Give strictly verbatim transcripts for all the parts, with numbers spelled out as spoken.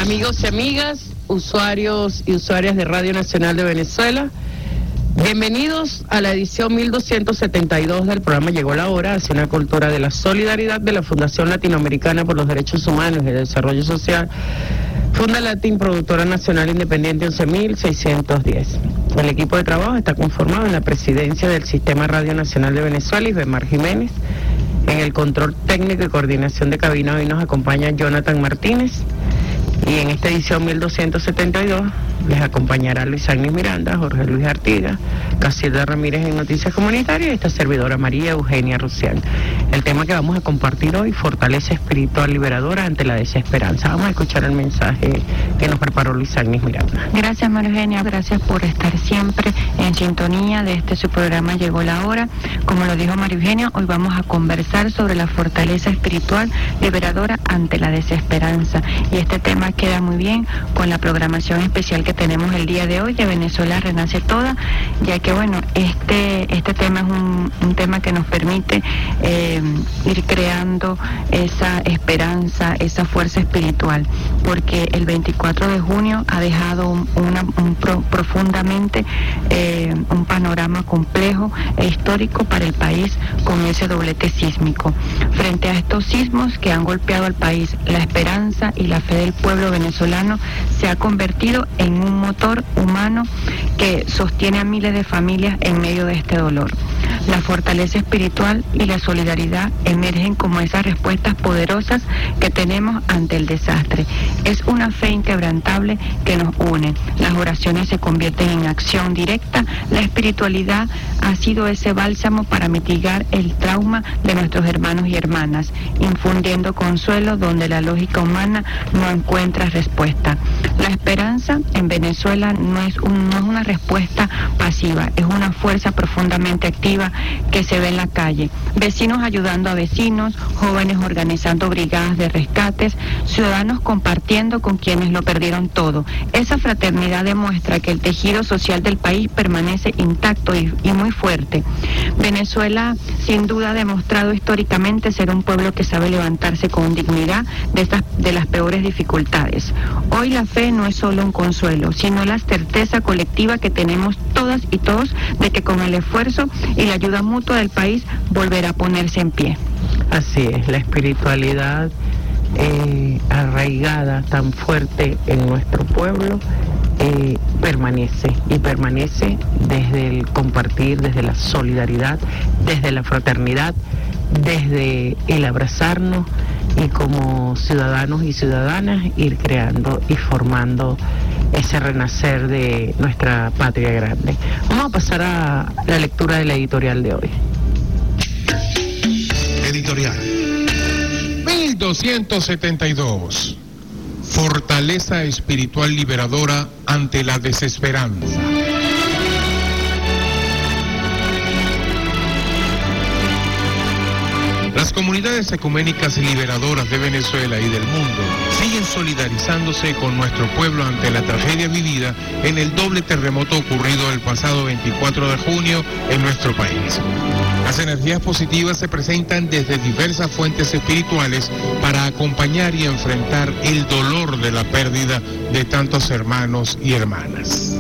Amigos y amigas, usuarios y usuarias de Radio Nacional de Venezuela, bienvenidos a la edición mil doscientos setenta y dos del programa Llegó la Hora, hacia una cultura de la solidaridad de la Fundación Latinoamericana por los Derechos Humanos y el Desarrollo Social, Funda Latin, productora nacional independiente once mil seiscientos diez. El equipo de trabajo está conformado en la presidencia del Sistema Radio Nacional de Venezuela, Isbemar Jiménez. En el control técnico y coordinación de cabina hoy nos acompaña Jonathan Martínez. Y en esta edición mil doscientos setenta y dos les acompañará Luis Agnes Miranda, Jorge Luis Artigas, Casilda Ramírez en Noticias Comunitarias y esta servidora María Eugenia Rusián. El tema que vamos a compartir hoy, fortaleza espiritual liberadora ante la desesperanza. Vamos a escuchar el mensaje que nos preparó Luis Agnes Miranda. Gracias, María Eugenia, gracias por estar siempre en sintonía de este su programa Llegó la Hora. Como lo dijo María Eugenia, hoy vamos a conversar sobre la fortaleza espiritual liberadora ante la desesperanza. Y este tema queda muy bien con la programación especial que tenemos el día de hoy, de Venezuela Renace Toda, ya que bueno, este este tema es un, un tema que nos permite eh, ir creando esa esperanza, esa fuerza espiritual, porque el veinticuatro de junio ha dejado un, una, un pro, profundamente eh, un panorama complejo e histórico para el país con ese doblete sísmico. Frente a estos sismos que han golpeado al país, la esperanza y la fe del pueblo venezolano se ha convertido en un motor humano que sostiene a miles de familias en medio de este dolor. La fortaleza espiritual y la solidaridad emergen como esas respuestas poderosas que tenemos ante el desastre. Es una fe inquebrantable que nos une. Las oraciones se convierten en acción directa. La espiritualidad ha sido ese bálsamo para mitigar el trauma de nuestros hermanos y hermanas, infundiendo consuelo donde la lógica humana no encuentra respuesta. La esperanza en Venezuela no es, un, no es una respuesta pasiva, es una fuerza profundamente activa que se ve en la calle. Vecinos ayudando a vecinos, jóvenes organizando brigadas de rescates, ciudadanos compartiendo con quienes lo perdieron todo. Esa fraternidad demuestra que el tejido social del país permanece intacto y, y muy fuerte. Venezuela sin duda ha demostrado históricamente ser un pueblo que sabe levantarse con dignidad de, estas, de las peores dificultades. Hoy la fe no es solo un consuelo, sino la certeza colectiva que tenemos todas y todos de que con el esfuerzo y la ayuda mutua del país volverá a ponerse en pie. Así es, la espiritualidad eh, arraigada tan fuerte en nuestro pueblo eh, permanece y permanece desde el compartir, desde la solidaridad, desde la fraternidad, desde el abrazarnos y como ciudadanos y ciudadanas ir creando y formando ese renacer de nuestra patria grande. Vamos a pasar a la lectura de la editorial de hoy. Editorial mil doscientos setenta y dos. Fortaleza espiritual liberadora ante la desesperanza. Las comunidades ecuménicas liberadoras de Venezuela y del mundo siguen solidarizándose con nuestro pueblo ante la tragedia vivida en el doble terremoto ocurrido el pasado veinticuatro de junio en nuestro país. Las energías positivas se presentan desde diversas fuentes espirituales para acompañar y enfrentar el dolor de la pérdida de tantos hermanos y hermanas.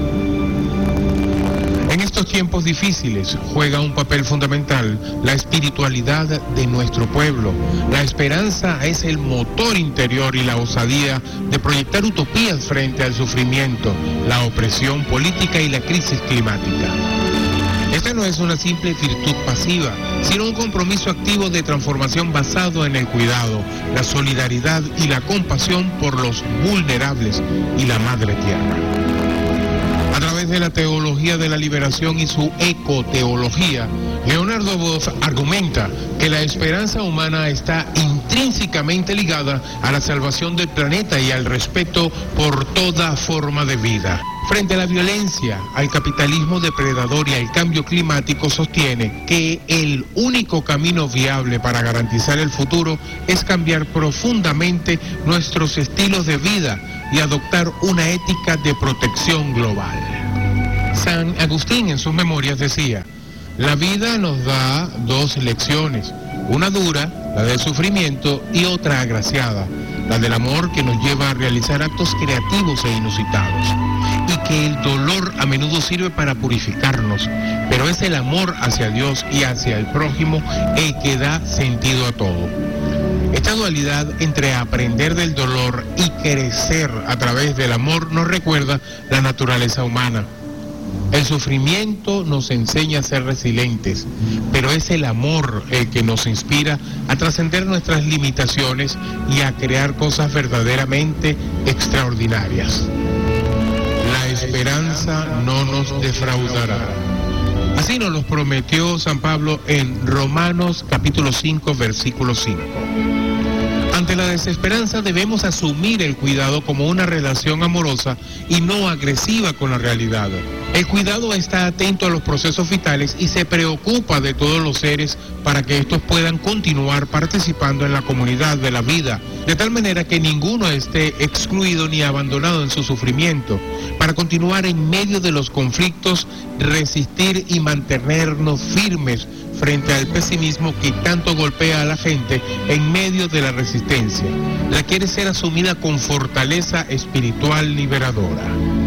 En estos tiempos difíciles juega un papel fundamental la espiritualidad de nuestro pueblo. La esperanza es el motor interior y la osadía de proyectar utopías frente al sufrimiento, la opresión política y la crisis climática. Esta no es una simple virtud pasiva, sino un compromiso activo de transformación basado en el cuidado, la solidaridad y la compasión por los vulnerables y la madre tierra. A través de la teología de la liberación y su ecoteología, Leonardo Boff argumenta que la esperanza humana está intrínsecamente ligada a la salvación del planeta y al respeto por toda forma de vida. Frente a la violencia, al capitalismo depredador y al cambio climático, sostiene que el único camino viable para garantizar el futuro es cambiar profundamente nuestros estilos de vida y adoptar una ética de protección global. San Agustín en sus memorias decía: la vida nos da dos lecciones, una dura, la del sufrimiento, y otra agraciada, la del amor que nos lleva a realizar actos creativos e inusitados, y que el dolor a menudo sirve para purificarnos, pero es el amor hacia Dios y hacia el prójimo el que da sentido a todo. Esta dualidad entre aprender del dolor y crecer a través del amor nos recuerda la naturaleza humana. El sufrimiento nos enseña a ser resilientes, pero es el amor el que nos inspira a trascender nuestras limitaciones y a crear cosas verdaderamente extraordinarias. La esperanza no nos defraudará. Así nos lo prometió San Pablo en Romanos capítulo cinco, versículo cinco. Ante la desesperanza debemos asumir el cuidado como una relación amorosa y no agresiva con la realidad. El cuidado está atento a los procesos vitales y se preocupa de todos los seres para que estos puedan continuar participando en la comunidad de la vida, de tal manera que ninguno esté excluido ni abandonado en su sufrimiento, para continuar en medio de los conflictos, resistir y mantenernos firmes frente al pesimismo que tanto golpea a la gente en medio de la resistencia. Requiere ser asumida con fortaleza espiritual liberadora.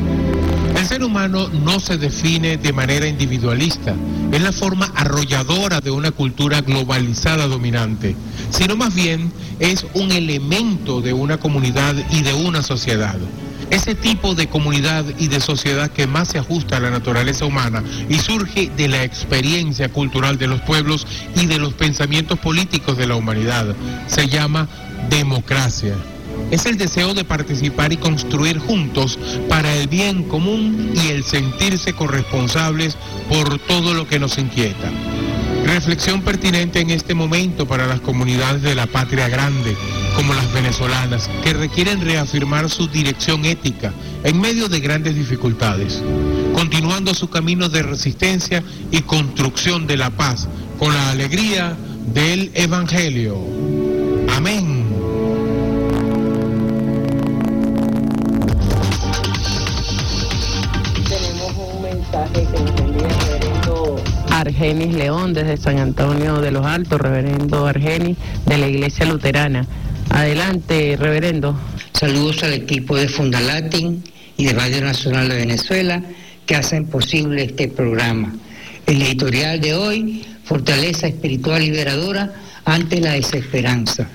El ser humano no se define de manera individualista, es la forma arrolladora de una cultura globalizada dominante, sino más bien es un elemento de una comunidad y de una sociedad. Ese tipo de comunidad y de sociedad que más se ajusta a la naturaleza humana y surge de la experiencia cultural de los pueblos y de los pensamientos políticos de la humanidad, se llama democracia. Es el deseo de participar y construir juntos para el bien común y el sentirse corresponsables por todo lo que nos inquieta. Reflexión pertinente en este momento para las comunidades de la patria grande, como las venezolanas, que requieren reafirmar su dirección ética en medio de grandes dificultades, continuando su camino de resistencia y construcción de la paz con la alegría del Evangelio. Amén. Argenis León desde San Antonio de los Altos, reverendo Argenis de la Iglesia Luterana. Adelante, reverendo. Saludos al equipo de Fundalatin y de Radio Nacional de Venezuela que hacen posible este programa. El editorial de hoy, Fortaleza Espiritual Liberadora ante la Desesperanza.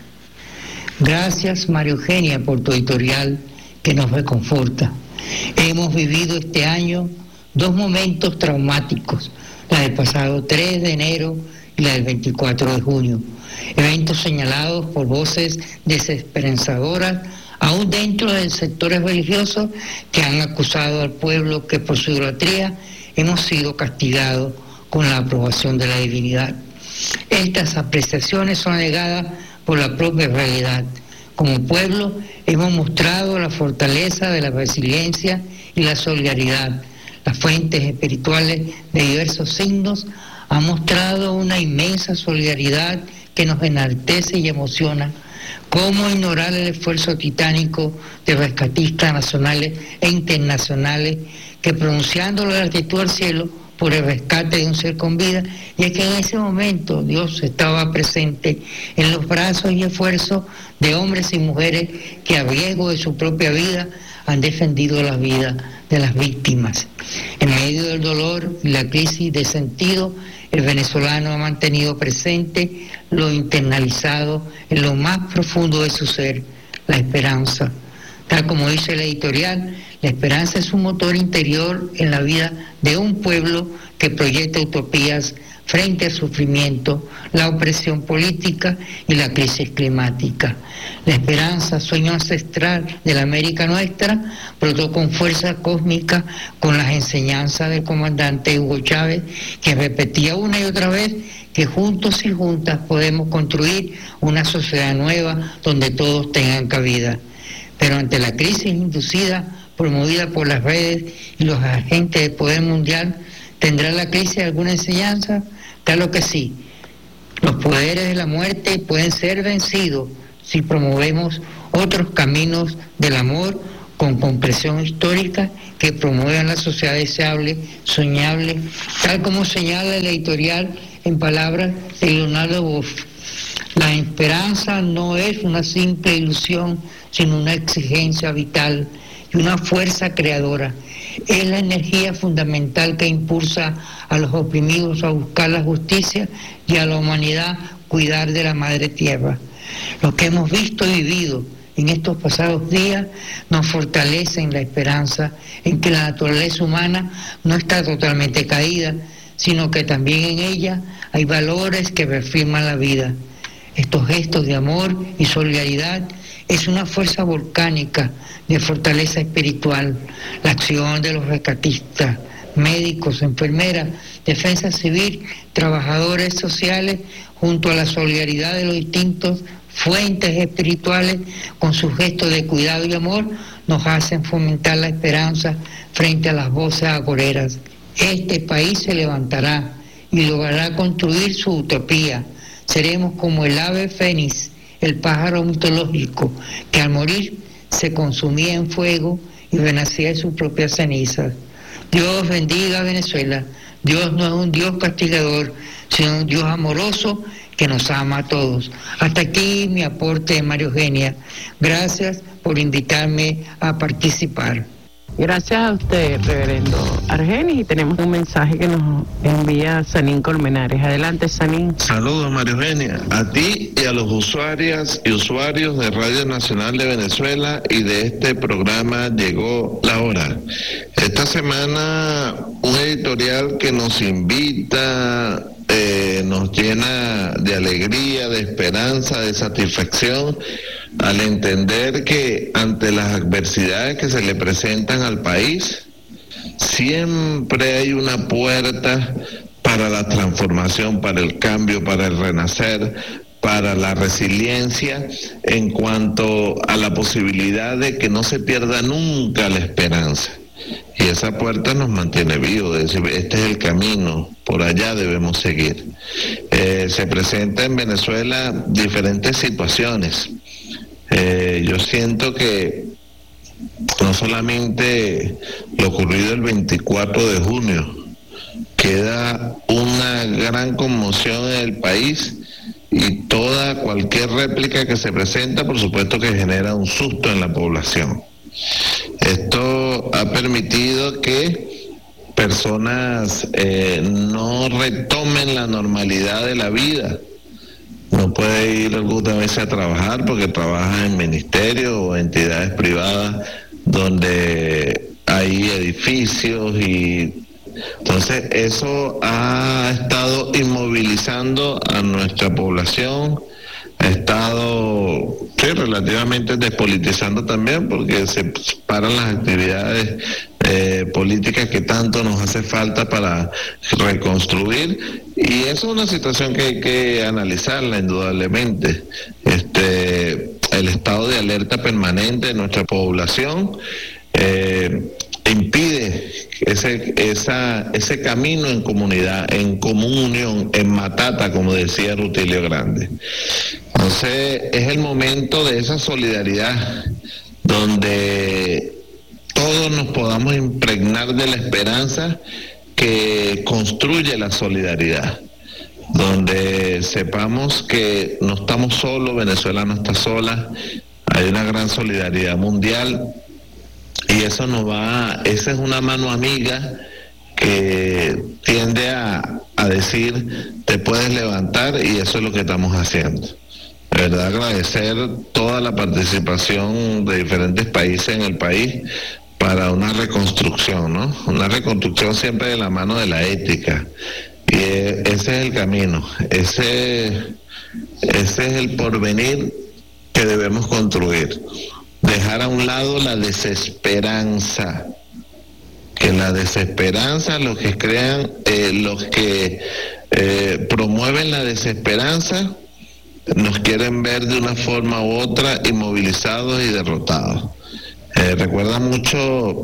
Gracias, María Eugenia, por tu editorial que nos reconforta. Hemos vivido este año dos momentos traumáticos, la del pasado tres de enero y la del veinticuatro de junio, eventos señalados por voces desesperanzadoras, aún dentro de sectores religiosos que han acusado al pueblo que por su idolatría hemos sido castigados con la aprobación de la divinidad. Estas apreciaciones son negadas por la propia realidad. Como pueblo hemos mostrado la fortaleza de la resiliencia y la solidaridad. Las fuentes espirituales de diversos signos han mostrado una inmensa solidaridad que nos enaltece y emociona. ¿Cómo ignorar el esfuerzo titánico de rescatistas nacionales e internacionales que, pronunciando la gratitud al cielo por el rescate de un ser con vida, y es que en ese momento Dios estaba presente en los brazos y esfuerzos de hombres y mujeres que a riesgo de su propia vida han defendido la vida de las víctimas? En medio del dolor y la crisis de sentido, el venezolano ha mantenido presente lo internalizado en lo más profundo de su ser, la esperanza. Tal como dice el editorial, la esperanza es un motor interior en la vida de un pueblo que proyecta utopías frente al sufrimiento, la opresión política y la crisis climática. La esperanza, sueño ancestral de la América nuestra, brotó con fuerza cósmica con las enseñanzas del comandante Hugo Chávez, que repetía una y otra vez que juntos y juntas podemos construir una sociedad nueva donde todos tengan cabida. Pero ante la crisis inducida, promovida por las redes y los agentes del poder mundial, ¿tendrá la crisis alguna enseñanza? Claro que sí. Los poderes de la muerte pueden ser vencidos si promovemos otros caminos del amor con comprensión histórica que promuevan la sociedad deseable, soñable, tal como señala el editorial en palabras de Leonardo Boff. La esperanza no es una simple ilusión, sino una exigencia vital y una fuerza creadora. Es la energía fundamental que impulsa a los oprimidos a buscar la justicia y a la humanidad cuidar de la madre tierra. Lo que hemos visto y vivido en estos pasados días nos fortalece en la esperanza en que la naturaleza humana no está totalmente caída, sino que también en ella hay valores que reafirman la vida. Estos gestos de amor y solidaridad es una fuerza volcánica de fortaleza espiritual. La acción de los rescatistas, médicos, enfermeras, defensa civil, trabajadores sociales, junto a la solidaridad de los distintos fuentes espirituales, con sus gestos de cuidado y amor, nos hacen fomentar la esperanza frente a las voces agoreras. Este país se levantará y logrará construir su utopía. Seremos como el ave fénix, el pájaro mitológico, que al morir se consumía en fuego y renacía en sus propias cenizas. Dios bendiga a Venezuela. Dios no es un Dios castigador, sino un Dios amoroso que nos ama a todos. Hasta aquí mi aporte, María Eugenia. Gracias por invitarme a participar. Gracias a usted, reverendo Argenis, y tenemos un mensaje que nos envía Sanín Colmenares. Adelante, Sanín. Saludos, María Eugenia, a ti y a los usuarias y usuarios de Radio Nacional de Venezuela y de este programa Llegó la Hora. Esta semana un editorial que nos invita, eh, nos llena de alegría, de esperanza, de satisfacción, al entender que ante las adversidades que se le presentan al país, siempre hay una puerta para la transformación, para el cambio, para el renacer, para la resiliencia, en cuanto a la posibilidad de que no se pierda nunca la esperanza. Y esa puerta nos mantiene vivos, es decir, este es el camino, por allá debemos seguir. Eh, se presenta en Venezuela diferentes situaciones. Eh, yo siento que no solamente lo ocurrido el veinticuatro de junio, queda una gran conmoción en el país, y toda cualquier réplica que se presenta, por supuesto que genera un susto en la población. Esto ha permitido que personas eh, no retomen la normalidad de la vida. No puede ir alguna vez a trabajar porque trabaja en ministerios o entidades privadas donde hay edificios, y entonces eso ha estado inmovilizando a nuestra población, ha estado sí, relativamente despolitizando también, porque se paran las actividades eh, políticas que tanto nos hace falta para reconstruir, y eso es una situación que hay que analizarla indudablemente. Este, el estado de alerta permanente de nuestra población eh, impide ese, esa, ese camino en comunidad, en comunión, en matata, como decía Rutilio Grande. Entonces es el momento de esa solidaridad donde todos nos podamos impregnar de la esperanza que construye la solidaridad, donde sepamos que no estamos solos, Venezuela no está sola, hay una gran solidaridad mundial, y eso nos va, esa es una mano amiga que tiende a, a decir, te puedes levantar, y eso es lo que estamos haciendo. De verdad, agradecer toda la participación de diferentes países en el país para una reconstrucción, ¿no? Una reconstrucción siempre de la mano de la ética. Y ese es el camino, ese, ese es el porvenir que debemos construir. Dejar a un lado la desesperanza, que la desesperanza, los que crean, eh, los que eh, promueven la desesperanza, nos quieren ver de una forma u otra inmovilizados y derrotados. Eh, recuerda mucho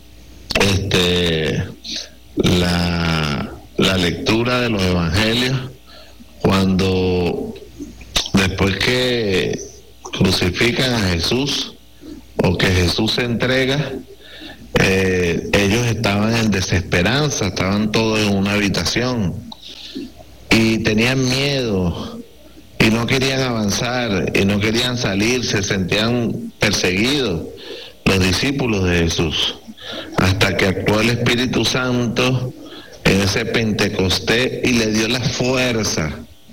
este la, la lectura de los evangelios, cuando después que crucifican a Jesús, o que Jesús se entrega, eh, ellos estaban en desesperanza, estaban todos en una habitación y tenían miedo, y no querían avanzar y no querían salir, se sentían perseguidos los discípulos de Jesús, hasta que actuó el Espíritu Santo en ese Pentecostés y le dio la fuerza,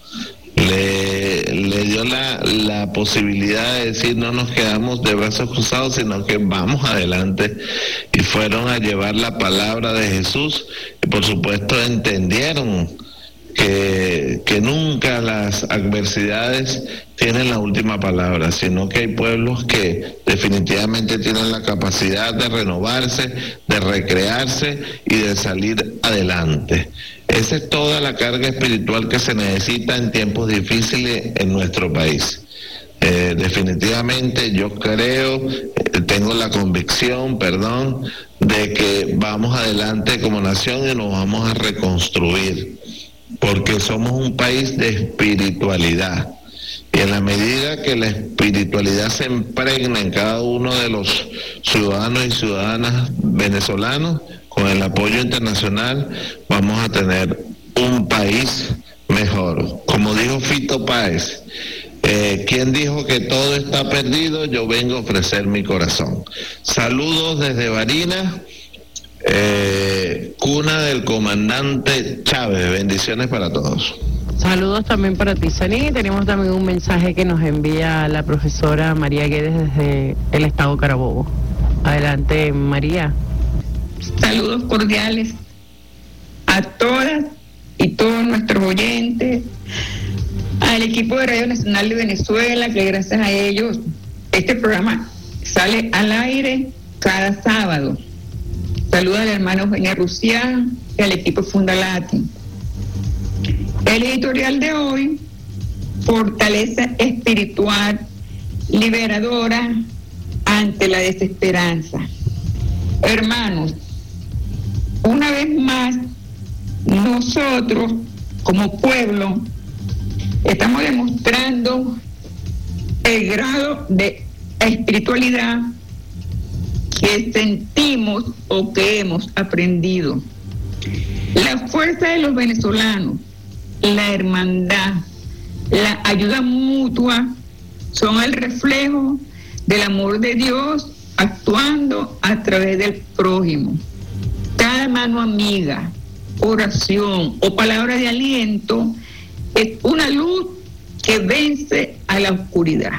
le, le dio la, la posibilidad de decir: no nos quedamos de brazos cruzados, sino que vamos adelante. Y fueron a llevar la palabra de Jesús, y por supuesto entendieron que, que nunca las adversidades tienen la última palabra, sino que hay pueblos que definitivamente tienen la capacidad de renovarse, de recrearse y de salir adelante. Esa es toda la carga espiritual que se necesita en tiempos difíciles en nuestro país. Eh, definitivamente yo creo, eh, tengo la convicción, perdón, de que vamos adelante como nación y nos vamos a reconstruir, porque somos un país de espiritualidad. Y en la medida que la espiritualidad se impregna en cada uno de los ciudadanos y ciudadanas venezolanos, con el apoyo internacional, vamos a tener un país mejor. Como dijo Fito Páez, eh, ¿quién dijo que todo está perdido? Yo vengo a ofrecer mi corazón. Saludos desde Barinas, eh, cuna del comandante Chávez. Bendiciones para todos. Saludos también para ti, Saní. Tenemos también un mensaje que nos envía la profesora María Guedes desde el estado Carabobo. Adelante, María. Saludos cordiales a todas y todos nuestros oyentes, al equipo de Radio Nacional de Venezuela, que gracias a ellos este programa sale al aire cada sábado. Saludos al hermano Eugenia Rusián y al equipo Fundalatin. El editorial de hoy: fortaleza espiritual liberadora ante la desesperanza. Hermanos, una vez más, nosotros como pueblo estamos demostrando el grado de espiritualidad que sentimos o que hemos aprendido. La fuerza de los venezolanos, la hermandad, la ayuda mutua son el reflejo del amor de Dios actuando a través del prójimo. Cada mano amiga, oración o palabra de aliento es una luz que vence a la oscuridad.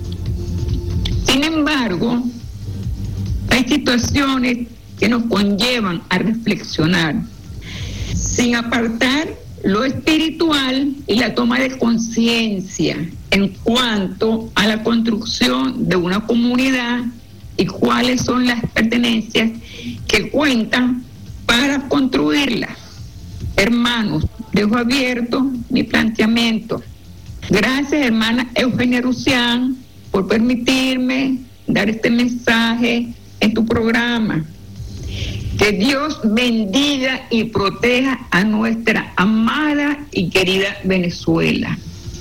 Sin embargo, hay situaciones que nos conllevan a reflexionar, sin apartar lo espiritual y la toma de conciencia en cuanto a la construcción de una comunidad y cuáles son las pertenencias que cuentan para construirla. Hermanos, dejo abierto mi planteamiento. Gracias, hermana Eugenia Rusián, por permitirme dar este mensaje en tu programa. Que Dios bendiga y proteja a nuestra amada y querida Venezuela.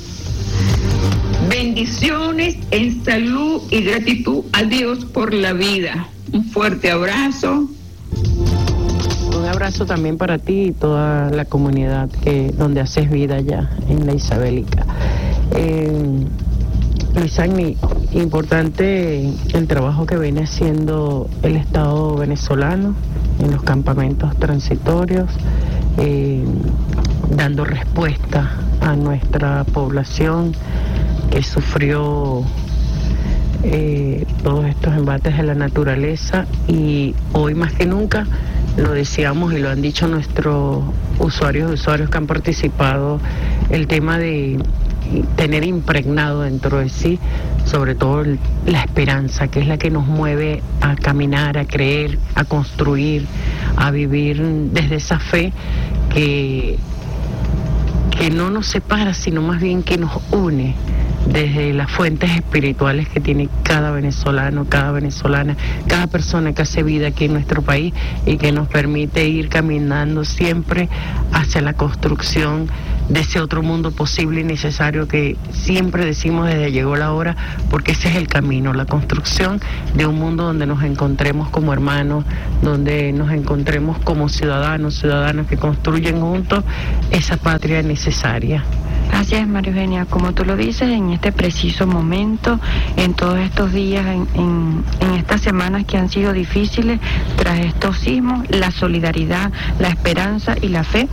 Bendiciones en salud y gratitud a Dios por la vida. Un fuerte abrazo. Un abrazo también para ti y toda la comunidad que donde haces vida allá en la Isabelica. Eh, Luis Agni, importante el trabajo que viene haciendo el Estado venezolano en los campamentos transitorios, eh, dando respuesta a nuestra población que sufrió eh, todos estos embates de la naturaleza, y hoy más que nunca lo decíamos y lo han dicho nuestros usuarios y usuarios que han participado, el tema de tener impregnado dentro de sí sobre todo la esperanza, que es la que nos mueve a caminar, a creer, a construir, a vivir desde esa fe que, que no nos separa, sino más bien que nos une desde las fuentes espirituales que tiene cada venezolano, cada venezolana, cada persona que hace vida aquí en nuestro país y que nos permite ir caminando siempre hacia la construcción de ese otro mundo posible y necesario que siempre decimos desde llegó la hora, porque ese es el camino, la construcción de un mundo donde nos encontremos como hermanos, donde nos encontremos como ciudadanos, ciudadanas que construyen juntos esa patria necesaria. Así es, María Eugenia, como tú lo dices, en este preciso momento, en todos estos días, en, en, en estas semanas que han sido difíciles, tras estos sismos, la solidaridad, la esperanza y la fe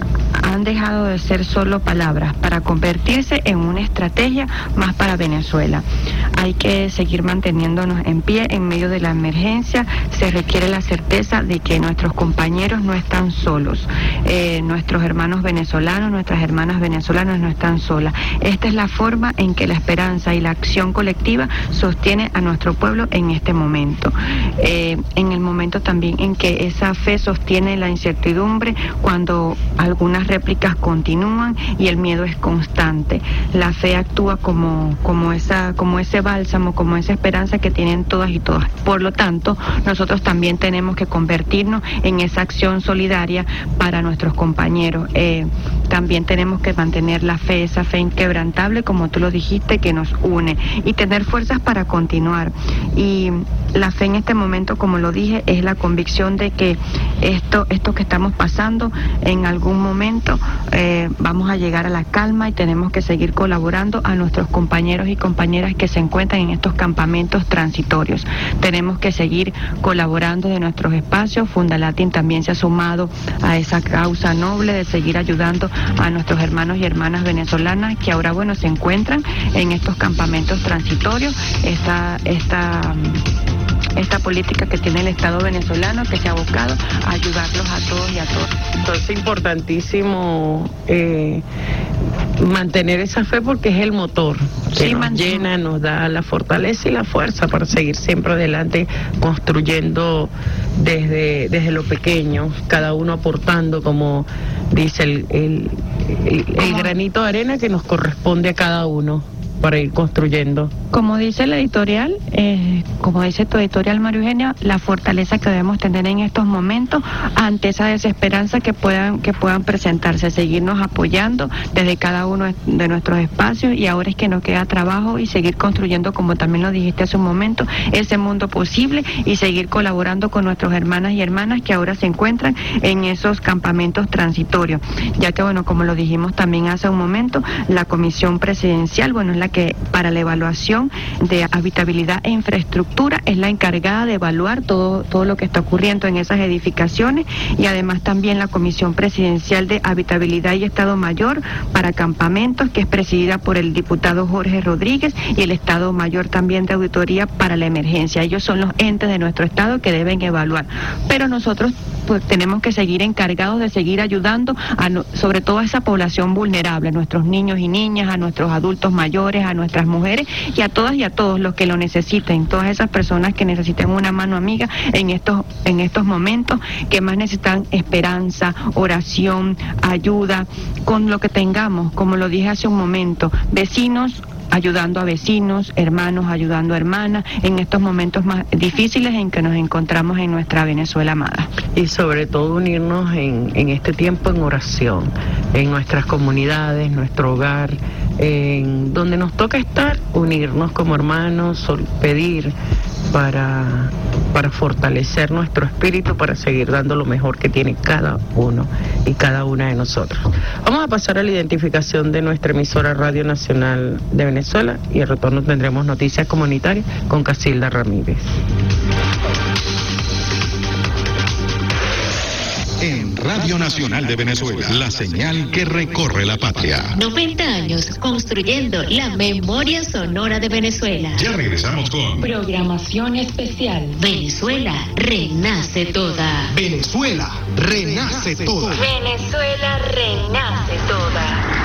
han dejado de ser solo palabras para convertirse en una estrategia más para Venezuela. Hay que seguir manteniéndonos en pie en medio de la emergencia. Se requiere la certeza de que nuestros compañeros no están solos, eh, nuestros hermanos venezolanos, nuestras hermanas venezolanas no están solas. Esta es la forma en que la esperanza y la acción colectiva sostiene a nuestro pueblo en este momento. Eh, en el momento también en que esa fe sostiene la incertidumbre, cuando algunas réplicas continúan y el miedo es constante. La fe actúa como, como, esa, como ese bálsamo, como esa esperanza que tienen todas y todas. Por lo tanto, nosotros también tenemos que convertirnos en esa acción solidaria para nuestros compañeros. Eh, también tenemos que mantener la fe, esa fe inquebrantable, como tú lo dijiste, que nos une, y tener fuerzas para continuar. Y la fe en este momento, como lo dije, es la convicción de que esto, esto que estamos pasando, en algún momento eh, vamos a llegar a la calma, y tenemos que seguir colaborando a nuestros compañeros y compañeras que se encuentran en estos campamentos transitorios. Tenemos que seguir colaborando de nuestros espacios. Fundalatin también se ha sumado a esa causa noble de seguir ayudando a nuestros hermanos y hermanas venezolanas que ahora, bueno, se encuentran en estos campamentos transitorios. Esta, esta esta política que tiene el Estado venezolano, que se ha abocado a ayudarlos a todos y a todas. Entonces es importantísimo eh, mantener esa fe, porque es el motor que Sí, nos man- llena, nos da la fortaleza y la fuerza para seguir siempre adelante, construyendo desde, desde lo pequeño, cada uno aportando, como dice el, el, el, el granito de arena que nos corresponde a cada uno para ir construyendo. Como dice la editorial, eh, como dice tu editorial, María Eugenia, la fortaleza que debemos tener en estos momentos ante esa desesperanza que puedan que puedan presentarse, seguirnos apoyando desde cada uno de nuestros espacios, y ahora es que nos queda trabajo y seguir construyendo, como también lo dijiste hace un momento, ese mundo posible, y seguir colaborando con nuestras hermanas y hermanas que ahora se encuentran en esos campamentos transitorios, ya que, bueno, como lo dijimos también hace un momento, la comisión presidencial, bueno, es la que para la evaluación de habitabilidad e infraestructura es la encargada de evaluar todo, todo lo que está ocurriendo en esas edificaciones, y además también la Comisión Presidencial de Habitabilidad y Estado Mayor para Campamentos, que es presidida por el diputado Jorge Rodríguez, y el Estado Mayor también de Auditoría para la Emergencia. Ellos son los entes de nuestro Estado que deben evaluar, pero nosotros pues tenemos que seguir encargados de seguir ayudando a no, sobre todo a esa población vulnerable, a nuestros niños y niñas, a nuestros adultos mayores, a nuestras mujeres, y a todas y a todos los que lo necesiten, todas esas personas que necesiten una mano amiga en estos, en estos momentos, que más necesitan esperanza, oración, ayuda, con lo que tengamos, como lo dije hace un momento, vecinos ayudando a vecinos, hermanos ayudando a hermanas, en estos momentos más difíciles en que nos encontramos en nuestra Venezuela amada. Y sobre todo unirnos en, en este tiempo en oración, en nuestras comunidades, nuestro hogar, en donde nos toca estar, unirnos como hermanos, sol- pedir para, para fortalecer nuestro espíritu, para seguir dando lo mejor que tiene cada uno y cada una de nosotros. Vamos a pasar a la identificación de nuestra emisora Radio Nacional de Venezuela, y al retorno tendremos noticias comunitarias con Casilda Ramírez. En Radio Nacional de Venezuela, la señal que recorre la patria. noventa años construyendo la memoria sonora de Venezuela. Ya regresamos con Programación especial. Venezuela renace toda. Venezuela, renace toda. Venezuela renace toda.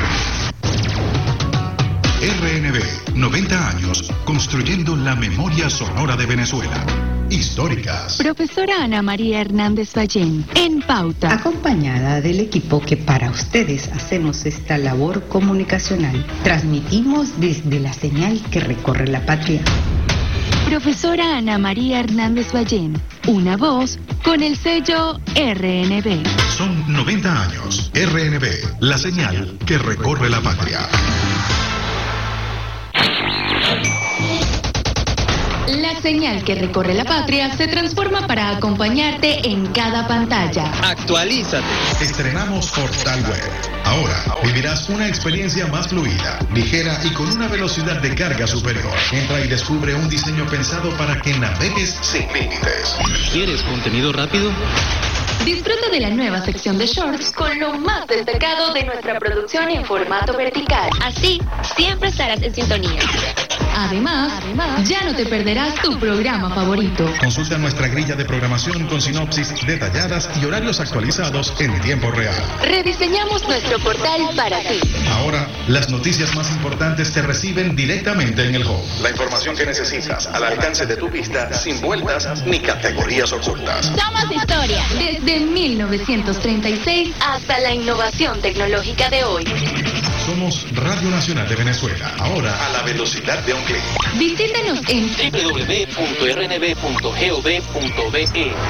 R N B, noventa años construyendo la memoria sonora de Venezuela. Históricas. Profesora Ana María Hernández Ballén, en Pauta. Acompañada del equipo que para ustedes hacemos esta labor comunicacional. Transmitimos desde la señal que recorre la patria. Profesora Ana María Hernández Ballén, una voz con el sello R N B. Son noventa años. R N B, la señal que recorre la patria. La señal que recorre la patria se transforma para acompañarte en cada pantalla. Actualízate. Estrenamos Portal Web. Ahora vivirás una experiencia más fluida, ligera y con una velocidad de carga superior. Entra y descubre un diseño pensado para que navegues sin límites. ¿Quieres contenido rápido? Disfruta de la nueva sección de shorts con lo más destacado de nuestra producción en formato vertical. Así, siempre estarás en sintonía. Además, Además, ya no te perderás tu programa favorito. Consulta nuestra grilla de programación con sinopsis detalladas y horarios actualizados en tiempo real. Rediseñamos nuestro portal para ti. Ahora, las noticias más importantes te reciben directamente en el home. La información que necesitas al alcance de tu vista, sin vueltas ni categorías ocultas. Somos historia. Desde mil novecientos treinta y seis hasta la innovación tecnológica de hoy. Somos Radio Nacional de Venezuela, ahora a la velocidad de un clic. Visítenos en doble u doble u doble u punto r n b punto gov punto be.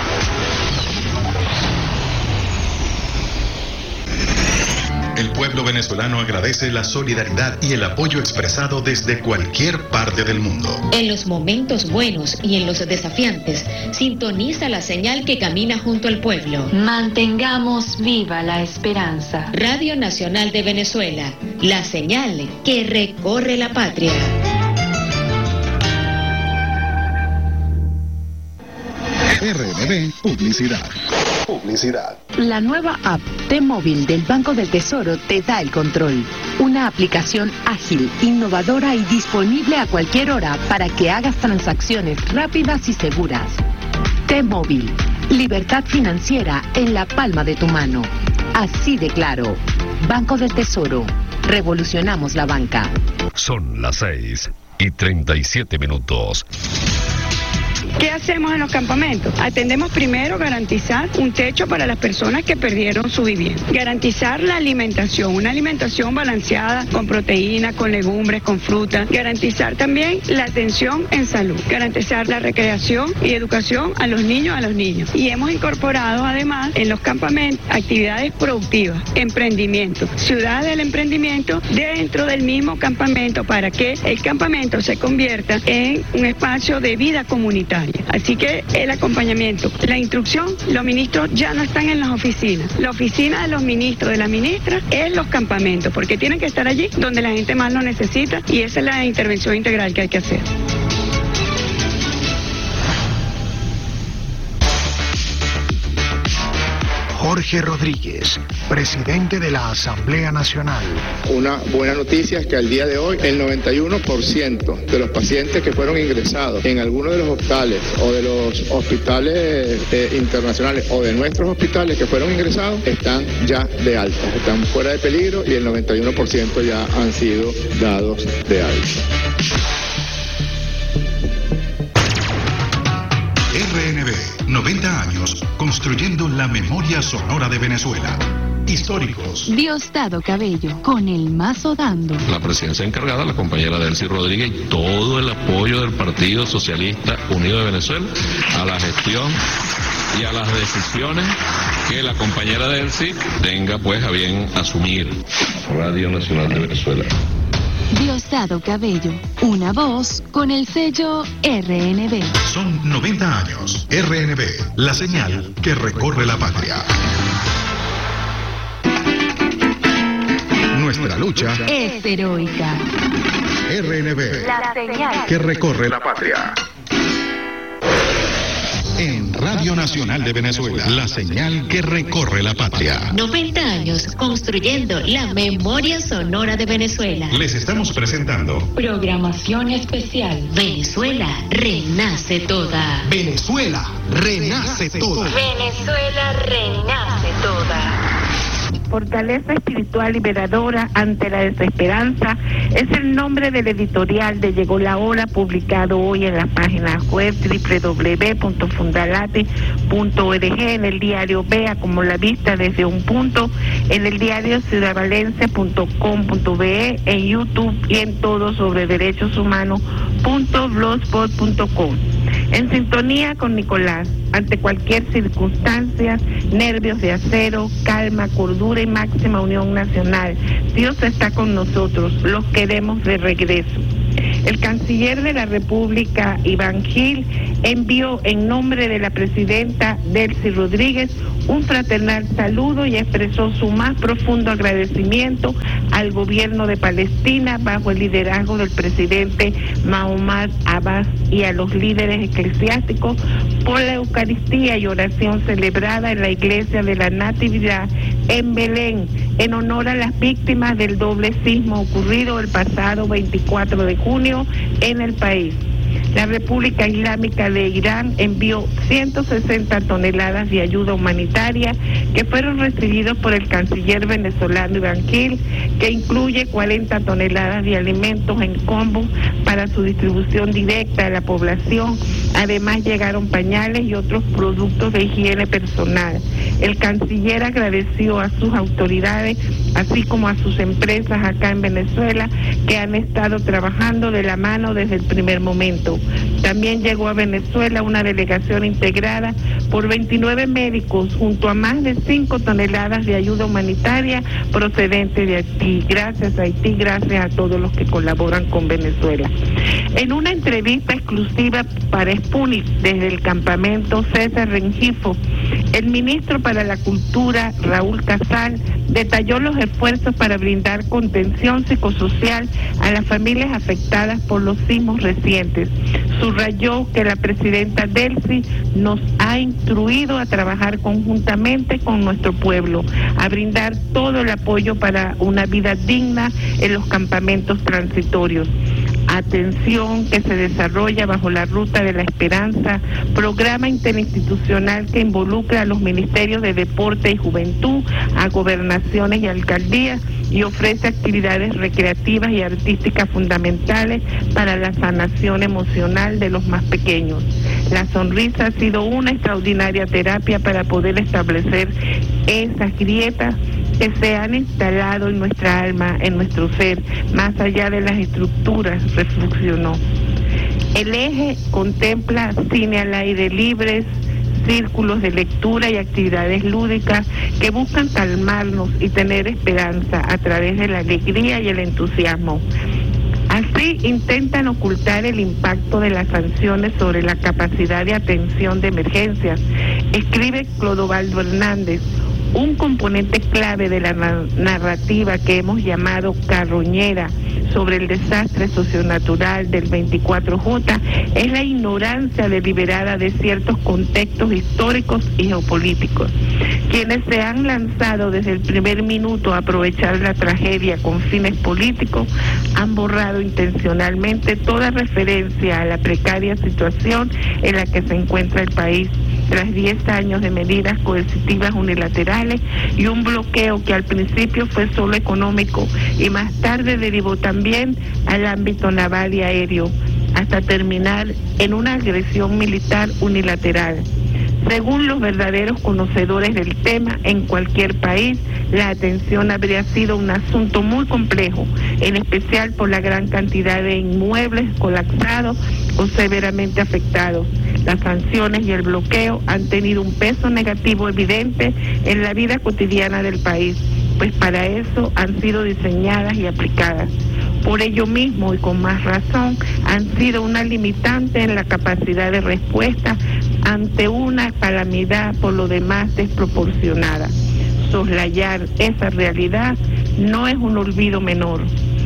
El pueblo venezolano agradece la solidaridad y el apoyo expresado desde cualquier parte del mundo. En los momentos buenos y en los desafiantes, sintoniza la señal que camina junto al pueblo. Mantengamos viva la esperanza. Radio Nacional de Venezuela, la señal que recorre la patria. R N B Publicidad. Publicidad. La nueva app T-Móvil del Banco del Tesoro te da el control. Una aplicación ágil, innovadora y disponible a cualquier hora para que hagas transacciones rápidas y seguras. T-Móvil, libertad financiera en la palma de tu mano. Así de claro. Banco del Tesoro. Revolucionamos la banca. Son las seis y treinta y siete minutos. ¿Qué hacemos en los campamentos? Atendemos primero garantizar un techo para las personas que perdieron su vivienda. Garantizar la alimentación, una alimentación balanceada con proteínas, con legumbres, con frutas. Garantizar también la atención en salud. Garantizar la recreación y educación a los niños, a los niños. Y hemos incorporado además en los campamentos actividades productivas, emprendimiento, ciudad del emprendimiento dentro del mismo campamento para que el campamento se convierta en un espacio de vida comunitaria. Así que el acompañamiento, la instrucción, los ministros ya no están en las oficinas. La oficina de los ministros, de la ministra, es los campamentos, porque tienen que estar allí donde la gente más lo necesita y esa es la intervención integral que hay que hacer. Jorge Rodríguez, presidente de la Asamblea Nacional. Una buena noticia es que al día de hoy el noventa y uno por ciento de los pacientes que fueron ingresados en alguno de los hospitales o de los hospitales eh, internacionales o de nuestros hospitales que fueron ingresados están ya de alta, están fuera de peligro y el noventa y uno por ciento ya han sido dados de alta. R N B, noventa años construyendo la memoria sonora de Venezuela. Históricos. Diosdado Cabello, con el mazo dando. La presidencia encargada, la compañera Delcy Rodríguez, y todo el apoyo del Partido Socialista Unido de Venezuela a la gestión y a las decisiones que la compañera Delcy tenga pues a bien asumir. Radio Nacional de Venezuela. Diosdado Cabello, una voz con el sello R N B. Son noventa años. R N B, la señal que recorre la patria. Nuestra lucha es heroica. R N B, la señal que recorre la patria. En Radio Nacional de Venezuela, la señal que recorre la patria. noventa años construyendo la memoria sonora de Venezuela. Les estamos presentando programación especial. Venezuela renace toda. Venezuela renace toda. Venezuela renace toda. Fortaleza espiritual liberadora ante la desesperanza es el nombre del editorial de Llegó la Hora, publicado hoy en la página web doble u doble u doble u punto fundalate punto org, en el diario Vea como la vista desde un punto, en el diario ciudad valencia punto com punto be, en YouTube y en todo sobre derechos humanos punto blogspot punto com. En sintonía con Nicolás, ante cualquier circunstancia, nervios de acero, calma, cordura y máxima unión nacional. Dios está con nosotros, los queremos de regreso. El canciller de la República, Iván Gil, envió en nombre de la presidenta Delcy Rodríguez un fraternal saludo y expresó su más profundo agradecimiento al gobierno de Palestina bajo el liderazgo del presidente Mahmoud Abbas y a los líderes eclesiásticos por la Eucaristía y oración celebrada en la Iglesia de la Natividad en Belén, en honor a las víctimas del doble sismo ocurrido el pasado veinticuatro de junio en el país. La República Islámica de Irán envió ciento sesenta toneladas de ayuda humanitaria que fueron recibidos por el canciller venezolano Iván Gil, que incluye cuarenta toneladas de alimentos en combo para su distribución directa a la población. Además llegaron pañales y otros productos de higiene personal. El canciller agradeció a sus autoridades, así como a sus empresas acá en Venezuela, que han estado trabajando de la mano desde el primer momento. También llegó a Venezuela una delegación integrada por veintinueve médicos junto a más de cinco toneladas de ayuda humanitaria procedente de Haití. Gracias a Haití, gracias a todos los que colaboran con Venezuela. En una entrevista exclusiva para Sputnik desde el campamento César Rengifo, el ministro para la Cultura, Raúl Casal, detalló los esfuerzos para brindar contención psicosocial a las familias afectadas por los sismos recientes. Subrayó que la presidenta Delcy nos ha instruido a trabajar conjuntamente con nuestro pueblo, a brindar todo el apoyo para una vida digna en los campamentos transitorios. Atención que se desarrolla bajo la Ruta de la Esperanza, programa interinstitucional que involucra a los ministerios de Deporte y Juventud, a gobernaciones y alcaldías, y ofrece actividades recreativas y artísticas fundamentales para la sanación emocional de los más pequeños. La sonrisa ha sido una extraordinaria terapia para poder establecer esas grietas que se han instalado en nuestra alma, en nuestro ser, más allá de las estructuras, reflexionó. El eje contempla cine al aire libre, círculos de lectura y actividades lúdicas que buscan calmarnos y tener esperanza a través de la alegría y el entusiasmo. Así intentan ocultar el impacto de las sanciones sobre la capacidad de atención de emergencias, escribe Clodovaldo Hernández. Un componente clave de la narrativa que hemos llamado carroñera sobre el desastre socionatural del veinticuatro J es la ignorancia deliberada de ciertos contextos históricos y geopolíticos. Quienes se han lanzado desde el primer minuto a aprovechar la tragedia con fines políticos han borrado intencionalmente toda referencia a la precaria situación en la que se encuentra el país tras diez años de medidas coercitivas unilaterales y un bloqueo que al principio fue solo económico y más tarde derivó también al ámbito naval y aéreo, hasta terminar en una agresión militar unilateral. Según los verdaderos conocedores del tema, en cualquier país la atención habría sido un asunto muy complejo, en especial por la gran cantidad de inmuebles colapsados o severamente afectados. Las sanciones y el bloqueo han tenido un peso negativo evidente en la vida cotidiana del país, pues para eso han sido diseñadas y aplicadas. Por ello mismo y con más razón, han sido una limitante en la capacidad de respuesta ante una calamidad por lo demás desproporcionada. Soslayar esa realidad no es un olvido menor,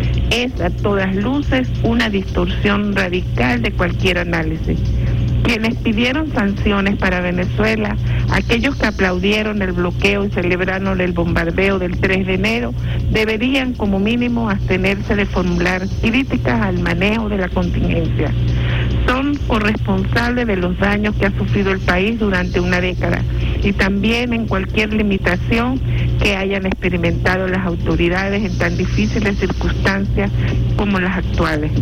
es a todas luces una distorsión radical de cualquier análisis. Quienes pidieron sanciones para Venezuela, aquellos que aplaudieron el bloqueo y celebraron el bombardeo del tres de enero, deberían como mínimo abstenerse de formular críticas al manejo de la contingencia. Son corresponsables de los daños que ha sufrido el país durante una década y también en cualquier limitación que hayan experimentado las autoridades en tan difíciles circunstancias como las actuales.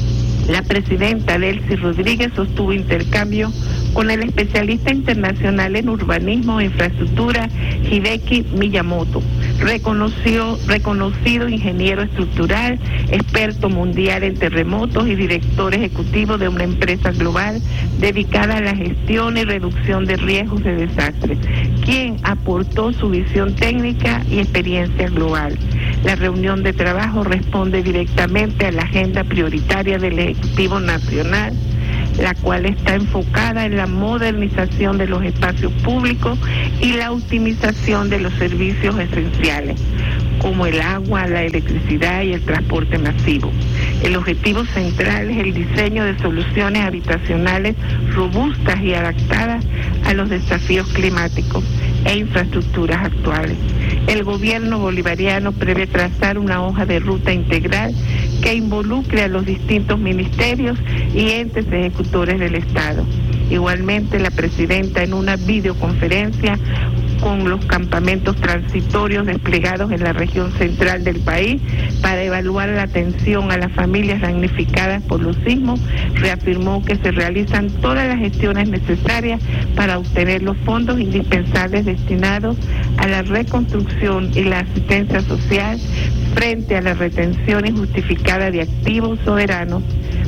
La presidenta Delcy Rodríguez sostuvo intercambio con el especialista internacional en urbanismo e infraestructura Hideki Miyamoto. Reconoció, reconocido ingeniero estructural, experto mundial en terremotos y director ejecutivo de una empresa global dedicada a la gestión y reducción de riesgos de desastres, quien aportó su visión técnica y experiencia global. La reunión de trabajo responde directamente a la agenda prioritaria del Ejecutivo Nacional, la cual está enfocada en la modernización de los espacios públicos y la optimización de los servicios esenciales, como el agua, la electricidad y el transporte masivo. El objetivo central es el diseño de soluciones habitacionales robustas y adaptadas a los desafíos climáticos e infraestructuras actuales. El gobierno bolivariano prevé trazar una hoja de ruta integral que involucre a los distintos ministerios y entes ejecutores del Estado. Igualmente, la presidenta, en una videoconferencia con los campamentos transitorios desplegados en la región central del país para evaluar la atención a las familias damnificadas por los sismos, reafirmó que se realizan todas las gestiones necesarias para obtener los fondos indispensables destinados a la reconstrucción y la asistencia social frente a la retención injustificada de activos soberanos.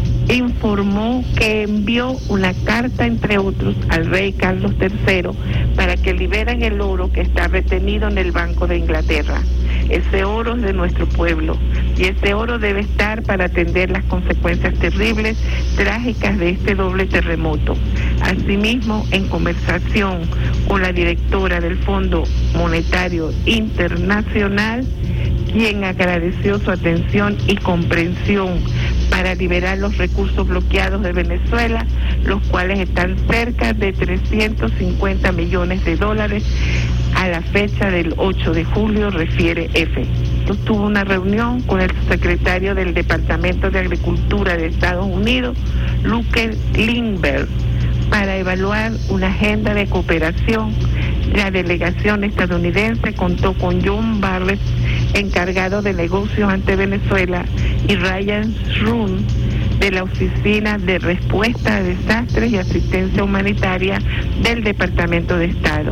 Informó que envió una carta, entre otros, al rey Carlos tercero para que liberen el oro que está retenido en el Banco de Inglaterra. Ese oro es de nuestro pueblo y ese oro debe estar para atender las consecuencias terribles, trágicas de este doble terremoto. Asimismo, en conversación con la directora del Fondo Monetario Internacional, quien agradeció su atención y comprensión para liberar los recursos bloqueados de Venezuela, los cuales están cerca de trescientos cincuenta millones de dólares a la fecha del ocho de julio, refiere F. Tuvo una reunión con el secretario del Departamento de Agricultura de Estados Unidos, Luke Lindbergh, para evaluar una agenda de cooperación. La delegación estadounidense contó con John Barrett, encargado de negocios ante Venezuela, y Ryan Shrun, de la Oficina de Respuesta a Desastres y Asistencia Humanitaria del Departamento de Estado.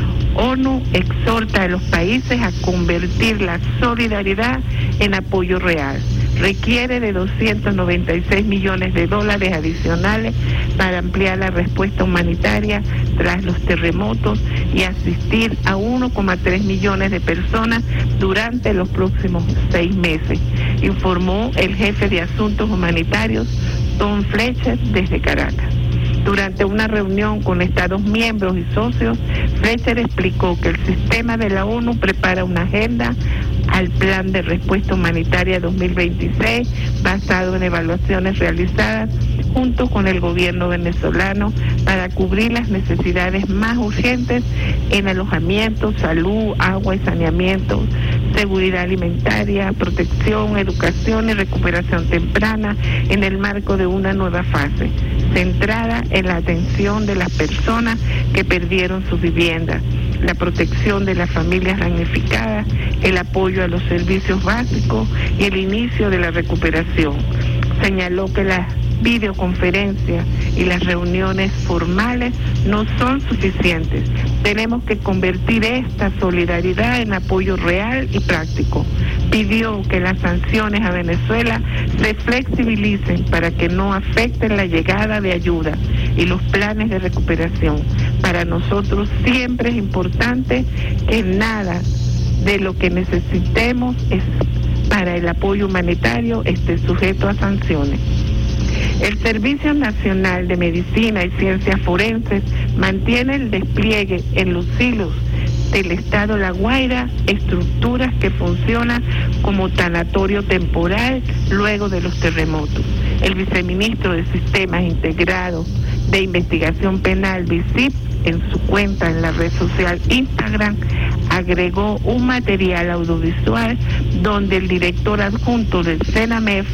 ONU exhorta a los países a convertir la solidaridad en apoyo real. Requiere de doscientos noventa y seis millones de dólares adicionales para ampliar la respuesta humanitaria tras los terremotos y asistir a uno coma tres millones de personas durante los próximos seis meses, informó el jefe de Asuntos Humanitarios, Tom Fletcher, desde Caracas. Durante una reunión con Estados miembros y socios, Fletcher explicó que el sistema de la ONU prepara una agenda al Plan de Respuesta Humanitaria dos mil veintiséis basado en evaluaciones realizadas junto con el gobierno venezolano para cubrir las necesidades más urgentes en alojamiento, salud, agua y saneamiento, seguridad alimentaria, protección, educación y recuperación temprana en el marco de una nueva fase, centrada en la atención de las personas que perdieron sus viviendas, la protección de las familias damnificadas, el apoyo a los servicios básicos y el inicio de la recuperación. Señaló que las videoconferencias y las reuniones formales no son suficientes. Tenemos que convertir esta solidaridad en apoyo real y práctico. Pidió que las sanciones a Venezuela se flexibilicen para que no afecten la llegada de ayuda y los planes de recuperación. Para nosotros siempre es importante que nada de lo que necesitemos es para el apoyo humanitario esté sujeto a sanciones. El Servicio Nacional de Medicina y Ciencias Forenses mantiene el despliegue en los silos del Estado La Guaira, estructuras que funcionan como tanatorio temporal luego de los terremotos. El viceministro de Sistemas Integrados de Investigación Penal, V I C I P, en su cuenta en la red social Instagram, agregó un material audiovisual donde el director adjunto del CENAMEF,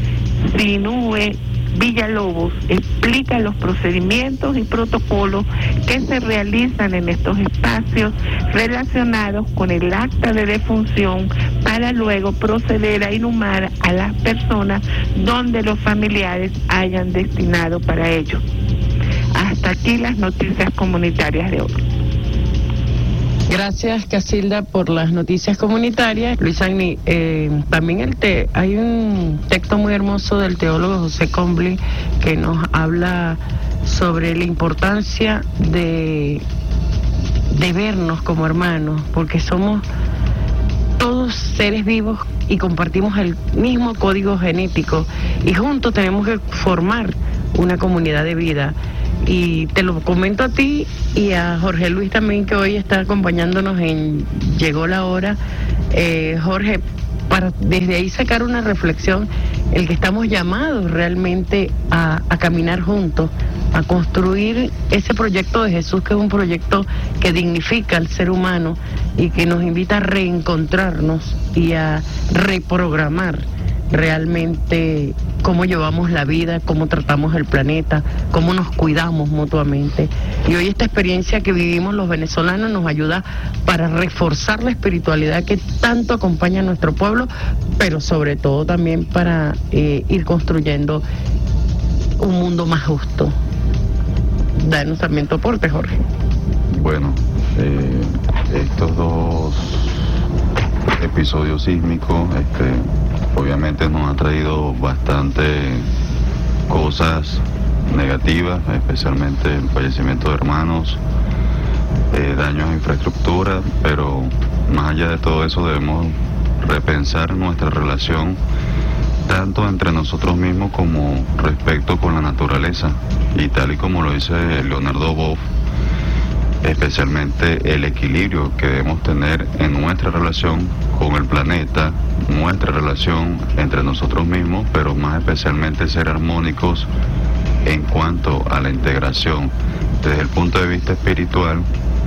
Sinue Villalobos, explica los procedimientos y protocolos que se realizan en estos espacios relacionados con el acta de defunción para luego proceder a inhumar a las personas donde los familiares hayan destinado para ello. Hasta aquí las noticias comunitarias de hoy. Gracias, Casilda, por las noticias comunitarias. Luis Agni, eh, también el te, hay un texto muy hermoso del teólogo José Combly que nos habla sobre la importancia de, de vernos como hermanos, porque somos todos seres vivos y compartimos el mismo código genético y juntos tenemos que formar una comunidad de vida. Y te lo comento a ti y a Jorge Luis también, que hoy está acompañándonos en Llegó la Hora. Eh, Jorge, para desde ahí sacar una reflexión, el que estamos llamados realmente a, a caminar juntos, a construir ese proyecto de Jesús, que es un proyecto que dignifica al ser humano y que nos invita a reencontrarnos y a reprogramar realmente cómo llevamos la vida, cómo tratamos el planeta, cómo nos cuidamos mutuamente. Y hoy esta experiencia que vivimos los venezolanos nos ayuda para reforzar la espiritualidad que tanto acompaña a nuestro pueblo, pero sobre todo también para eh, ir construyendo un mundo más justo. Danos también tu aporte, Jorge. Bueno, eh, estos dos episodios sísmicos, este, obviamente nos ha traído bastante cosas negativas, especialmente el fallecimiento de hermanos, eh, daños a infraestructura, pero más allá de todo eso debemos repensar nuestra relación tanto entre nosotros mismos como respecto con la naturaleza, y tal y como lo dice Leonardo Boff, especialmente el equilibrio que debemos tener en nuestra relación con el planeta, nuestra relación entre nosotros mismos, pero más especialmente ser armónicos en cuanto a la integración desde el punto de vista espiritual,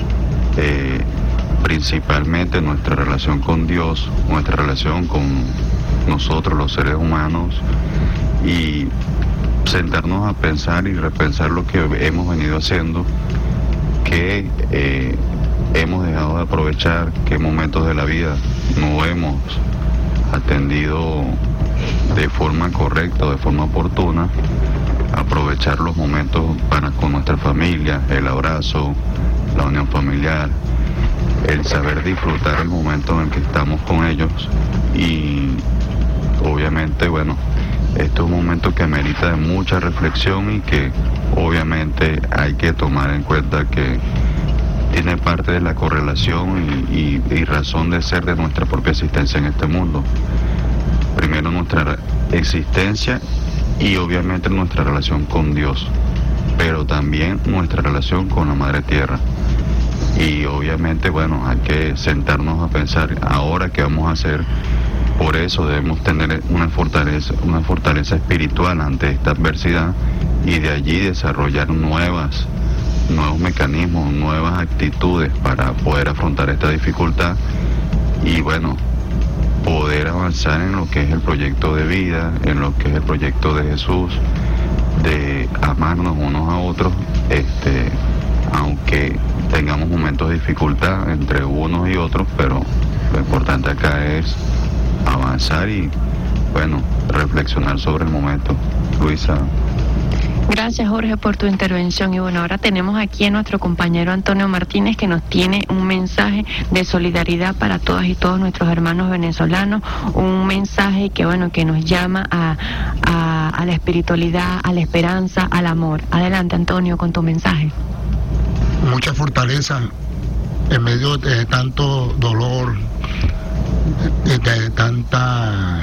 eh, principalmente nuestra relación con Dios, nuestra relación con nosotros los seres humanos, y sentarnos a pensar y repensar lo que hemos venido haciendo, que eh, hemos dejado de aprovechar, qué momentos de la vida no hemos atendido de forma correcta o de forma oportuna, aprovechar los momentos para con nuestra familia, el abrazo, la unión familiar, el saber disfrutar el momento en el que estamos con ellos. Y obviamente, bueno, esto es un momento que amerita de mucha reflexión y que obviamente hay que tomar en cuenta que tiene parte de la correlación y, y, y razón de ser de nuestra propia existencia en este mundo. Primero nuestra existencia y obviamente nuestra relación con Dios, pero también nuestra relación con la Madre Tierra. Y obviamente, bueno, hay que sentarnos a pensar ahora qué vamos a hacer. Por eso debemos tener una fortaleza, una fortaleza espiritual ante esta adversidad, y de allí desarrollar nuevas, nuevos mecanismos, nuevas actitudes para poder afrontar esta dificultad y, bueno, poder avanzar en lo que es el proyecto de vida, en lo que es el proyecto de Jesús, de amarnos unos a otros, este, aunque tengamos momentos de dificultad entre unos y otros, pero lo importante acá es avanzar y, bueno, reflexionar sobre el momento. Luisa. Gracias, Jorge, por tu intervención. Y bueno, ahora tenemos aquí a nuestro compañero Antonio Martínez, que nos tiene un mensaje de solidaridad para todas y todos nuestros hermanos venezolanos, un mensaje que, bueno, que nos llama a, a, a la espiritualidad, a la esperanza, al amor. Adelante, Antonio, con tu mensaje. Mucha fortaleza en medio de tanto dolor, de, de tanta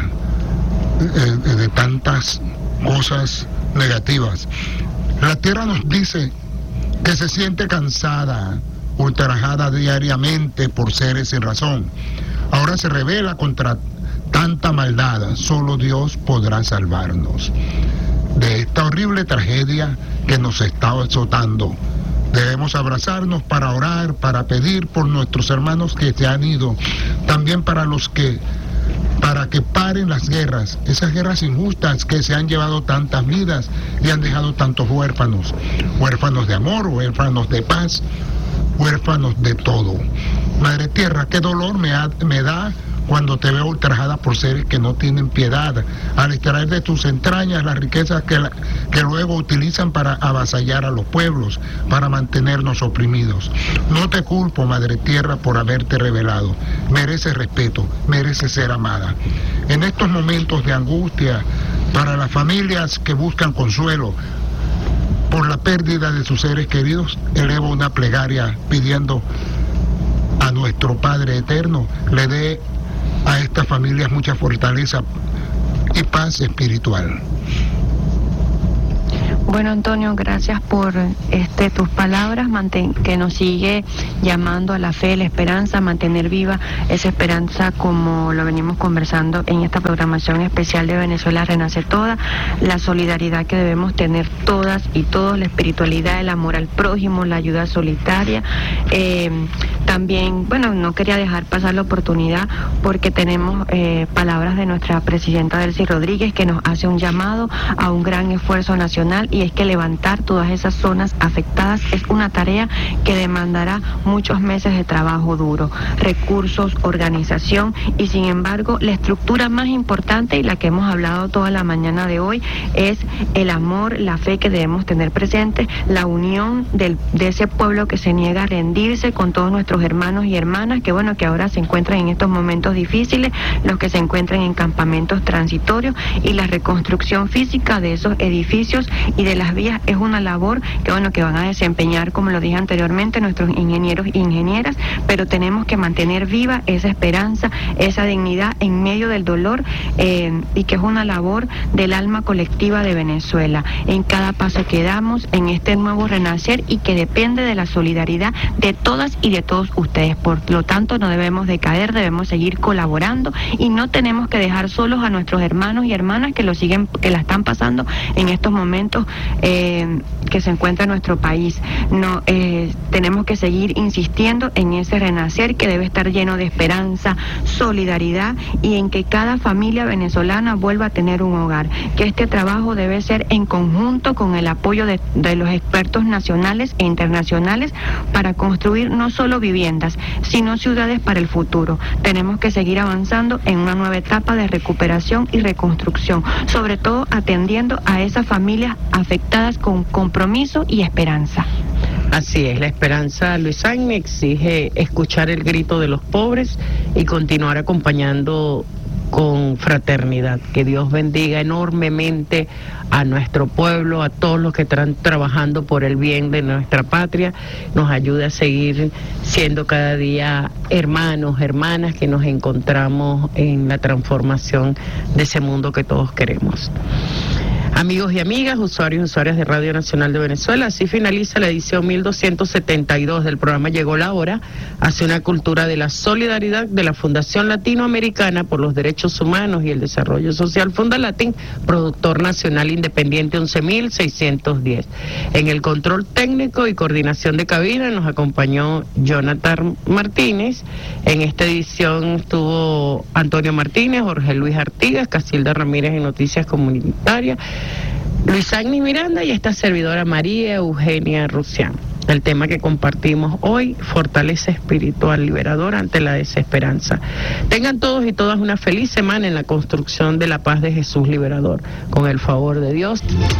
de, de tantas cosas negativas. La tierra nos dice que se siente cansada, ultrajada diariamente por seres sin razón. Ahora se revela contra tanta maldad. Solo Dios podrá salvarnos de esta horrible tragedia que nos está azotando. Debemos abrazarnos para orar, para pedir por nuestros hermanos que se han ido, también para los que para que paren las guerras, esas guerras injustas que se han llevado tantas vidas y han dejado tantos huérfanos, huérfanos de amor, huérfanos de paz, huérfanos de todo. Madre Tierra, qué dolor me, ha, me da cuando te veo ultrajada por seres que no tienen piedad, al extraer de tus entrañas las riquezas que, la, que luego utilizan para avasallar a los pueblos, para mantenernos oprimidos. No te culpo, Madre Tierra, por haberte revelado. Mereces respeto, mereces ser amada. En estos momentos de angustia, para las familias que buscan consuelo por la pérdida de sus seres queridos, elevo una plegaria pidiendo a nuestro Padre Eterno le dé a estas familias mucha fortaleza y paz espiritual. Bueno, Antonio, gracias por este tus palabras, manten, que nos sigue llamando a la fe, la esperanza, mantener viva esa esperanza, como lo venimos conversando en esta programación especial de Venezuela Renace Toda, la solidaridad que debemos tener todas y todos, la espiritualidad, el amor al prójimo, la ayuda solidaria. Eh, también, bueno, no quería dejar pasar la oportunidad porque tenemos eh, palabras de nuestra presidenta Delcy Rodríguez, que nos hace un llamado a un gran esfuerzo nacional, y es que levantar todas esas zonas afectadas es una tarea que demandará muchos meses de trabajo duro, recursos, organización, y sin embargo la estructura más importante y la que hemos hablado toda la mañana de hoy es el amor, la fe que debemos tener presente, la unión del, de ese pueblo que se niega a rendirse con todos nuestros hermanos y hermanas que bueno que ahora se encuentran en estos momentos difíciles, los que se encuentran en campamentos transitorios, y la reconstrucción física de esos edificios y de las vías es una labor que bueno que van a desempeñar, como lo dije anteriormente, nuestros ingenieros e ingenieras, pero tenemos que mantener viva esa esperanza, esa dignidad en medio del dolor, eh, y que es una labor del alma colectiva de Venezuela, en cada paso que damos en este nuevo renacer, y que depende de la solidaridad de todas y de todos ustedes. Por lo tanto, no debemos decaer, debemos seguir colaborando y no tenemos que dejar solos a nuestros hermanos y hermanas que lo siguen, que la están pasando en estos momentos Eh, que se encuentra en nuestro país. No, eh, tenemos que seguir insistiendo en ese renacer que debe estar lleno de esperanza, solidaridad, y en que cada familia venezolana vuelva a tener un hogar, que este trabajo debe ser en conjunto con el apoyo de, de los expertos nacionales e internacionales para construir no solo viviendas, sino ciudades para el futuro. Tenemos que seguir avanzando en una nueva etapa de recuperación y reconstrucción, sobre todo atendiendo a esas familias afectadas con compromiso y esperanza. Así es, la esperanza, Luis Agni, exige escuchar el grito de los pobres y continuar acompañando con fraternidad. Que Dios bendiga enormemente a nuestro pueblo, a todos los que están trabajando por el bien de nuestra patria, nos ayude a seguir siendo cada día hermanos, hermanas, que nos encontramos en la transformación de ese mundo que todos queremos. Amigos y amigas, usuarios y usuarias de Radio Nacional de Venezuela, así finaliza la edición mil doscientos setenta y dos del programa Llegó la Hora, hacia una cultura de la solidaridad de la Fundación Latinoamericana por los Derechos Humanos y el Desarrollo Social Fundalatin, productor nacional independiente once mil seiscientos diez. En el control técnico y coordinación de cabina nos acompañó Jonathan Martínez. En esta edición estuvo Antonio Martínez, Jorge Luis Artigas, Casilda Ramírez en Noticias Comunitarias, Luis Agni Miranda y esta servidora María Eugenia Rusián. El tema que compartimos hoy, fortaleza espiritual liberadora ante la desesperanza. Tengan todos y todas una feliz semana en la construcción de la paz de Jesús liberador. Con el favor de Dios.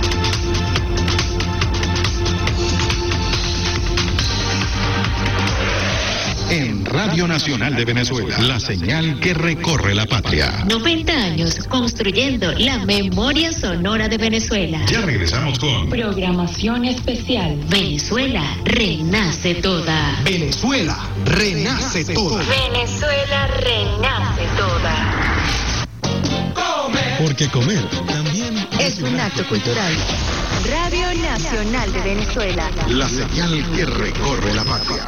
En Radio Nacional de Venezuela, la señal que recorre la patria. noventa años construyendo la memoria sonora de Venezuela. Ya regresamos con programación especial. Venezuela renace toda. Venezuela renace toda. Venezuela renace toda. Porque comer también es un acto cultural. Radio Nacional de Venezuela. La señal que recorre la patria.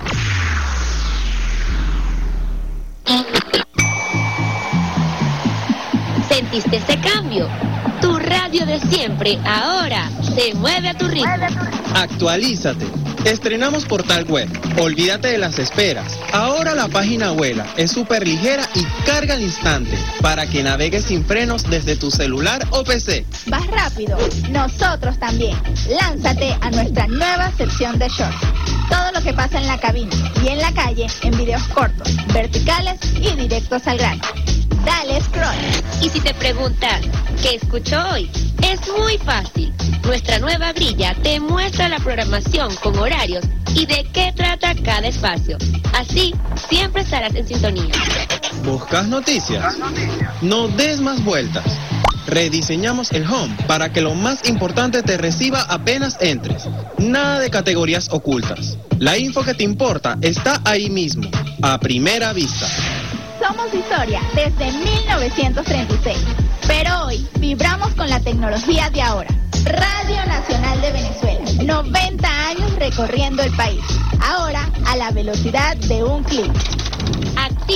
¿Sentiste ese cambio? Tu radio de siempre ahora se mueve a tu ritmo. Actualízate. Estrenamos portal web. Olvídate de las esperas. Ahora la página vuela, es súper ligera y carga al instante para que navegues sin frenos desde tu celular o P C. Vas rápido. Nosotros también. Lánzate a nuestra nueva sección de shorts. Todo lo que pasa en la cabina y en la calle en videos cortos, verticales y directos al grano. Dale scroll. Y si te preguntas, ¿qué escucho hoy? Es muy fácil. Nuestra nueva grilla te muestra la programación con horarios y de qué trata cada espacio. Así, siempre estarás en sintonía. ¿Buscas noticias? No des más vueltas. Rediseñamos el home para que lo más importante te reciba apenas entres. Nada de categorías ocultas. La info que te importa está ahí mismo, a primera vista. Somos historia desde mil novecientos treinta y seis, pero hoy vibramos con la tecnología de ahora. Radio Nacional de Venezuela, noventa años recorriendo el país, ahora a la velocidad de un clic. Activa